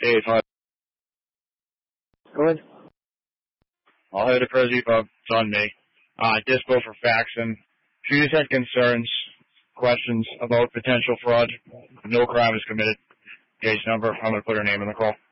Hey, hi. Go ahead. I'll head to Prezi Pub. It's on me. Dispo for faxing. She just had concerns, questions about potential fraud. No crime was committed. Case number. I'm going to put her name in the call.